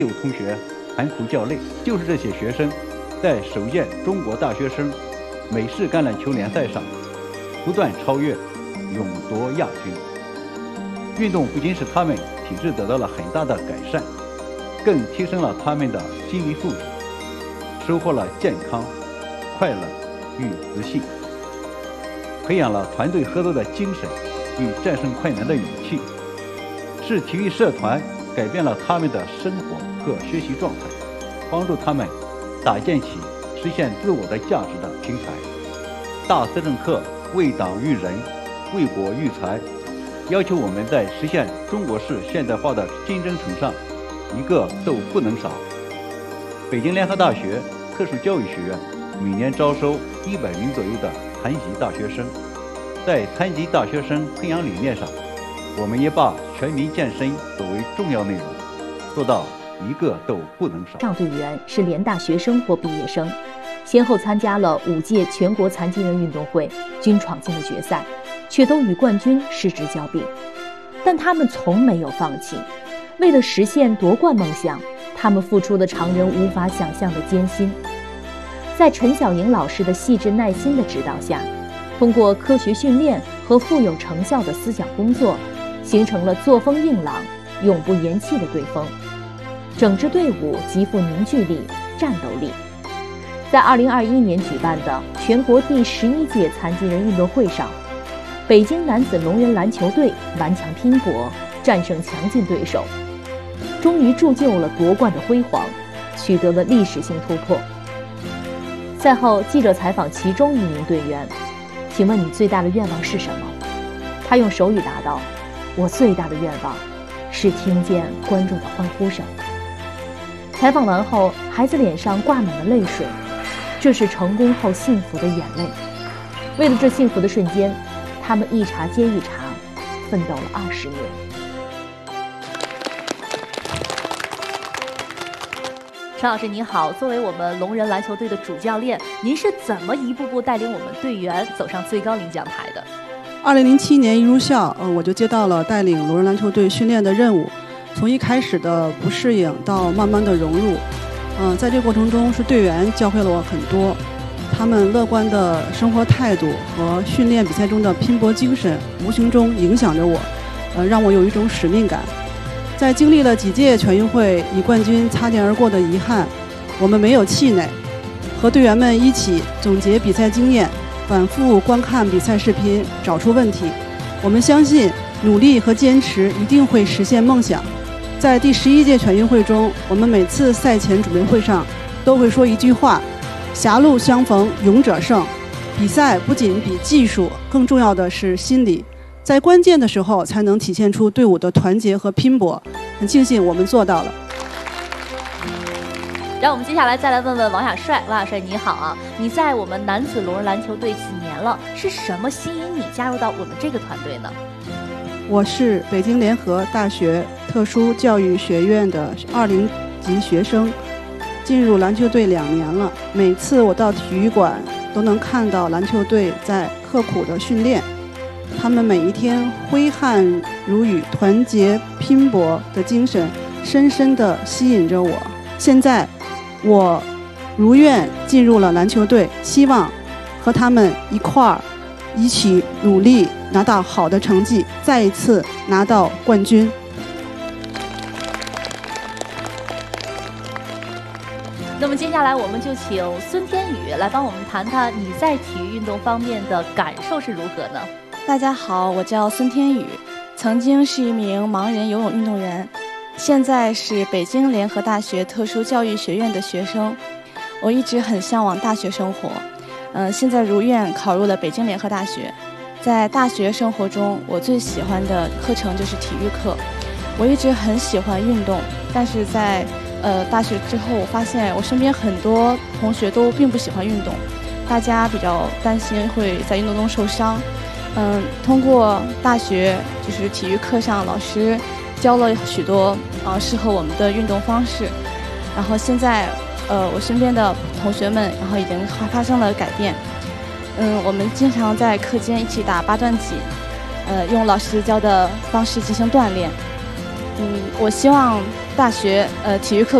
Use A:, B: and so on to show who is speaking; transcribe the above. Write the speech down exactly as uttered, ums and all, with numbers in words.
A: 有同学含苦较累，就是这些学生在首届中国大学生美式橄榄球联赛上不断超越，勇夺亚军。运动不仅使他们体质得到了很大的改善，更提升了他们的心理素质，收获了健康、快乐与自信，培养了团队合作的精神与战胜困难的勇气，是体育社团改变了他们的生活和学习状态，帮助他们搭建起实现自我的价值的平台。大思政课为党育人，为国育才，要求我们在实现中国式现代化的竞争程上一个都不能少。北京联合大学特殊教育学院每年招收一百名左右的残疾大学生，在残疾大学生培养理念上，我们也把全民健身作为重要内容，做到一个都不能少。
B: 上队员是联大学生或毕业生，先后参加了五届全国残疾人运动会，均闯进了决赛，却都与冠军失之交臂。但他们从没有放弃，为了实现夺冠梦想，他们付出了常人无法想象的艰辛。在陈晓莹老师的细致耐心的指导下，通过科学训练和富有成效的思想工作，形成了作风硬朗、永不言弃的队风。整支队伍极富凝聚力、战斗力。在二零二一年举办的全国第十一届残疾人运动会上，北京男子龙人篮球队顽强拼搏，战胜强劲对手，终于铸就了夺冠的辉煌，取得了历史性突破。赛后，记者采访其中一名队员：“请问你最大的愿望是什么？”他用手语答道：“我最大的愿望是听见观众的欢呼声。”采访完后，孩子脸上挂满了泪水，这是成功后幸福的眼泪。为了这幸福的瞬间，他们一茬接一茬，奋斗了二十年。陈老师您好，作为我们龙人篮球队的主教练，您是怎么一步步带领我们队员走上最高领奖台的？
C: 二零零七年一入校，呃，我就接到了带领龙人篮球队训练的任务。从一开始的不适应到慢慢的融入，嗯、呃，在这个过程中是队员教会了我很多，他们乐观的生活态度和训练比赛中的拼搏精神，无形中影响着我，呃，让我有一种使命感。在经历了几届全运会以冠军擦肩而过的遗憾，我们没有气馁，和队员们一起总结比赛经验，反复观看比赛视频，找出问题。我们相信努力和坚持一定会实现梦想。在第十一届全运会中，我们每次赛前准备会上都会说一句话：狭路相逢勇者胜。比赛不仅比技术，更重要的是心理，在关键的时候才能体现出队伍的团结和拼搏。很庆幸我们做到了。
B: 让我们接下来再来问问王亚帅。王亚帅你好啊，你在我们男子龙人篮球队几年了？是什么吸引你加入到我们这个团队呢？
C: 我是北京联合大学特殊教育学院的二零级学生，进入篮球队两年了。每次我到体育馆都能看到篮球队在刻苦的训练，他们每一天挥汗如雨、团结拼搏的精神深深地吸引着我。现在我如愿进入了篮球队，希望和他们一块儿一起努力，拿到好的成绩，再一次拿到冠军。
B: 那么接下来我们就请孙天宇来帮我们谈谈你在体育运动方面的感受是如何呢？
D: 大家好，我叫孙天宇，曾经是一名盲人游泳运动员，现在是北京联合大学特殊教育学院的学生。我一直很向往大学生活，嗯、呃，现在如愿考入了北京联合大学。在大学生活中，我最喜欢的课程就是体育课。我一直很喜欢运动，但是在呃大学之后，我发现我身边很多同学都并不喜欢运动，大家比较担心会在运动中受伤。嗯，通过大学就是体育课上，老师教了许多啊、呃、适合我们的运动方式，然后现在呃我身边的同学们，然后已经发生了改变。嗯，我们经常在课间一起打八段锦，呃，用老师教的方式进行锻炼。嗯，我希望大大学呃体育课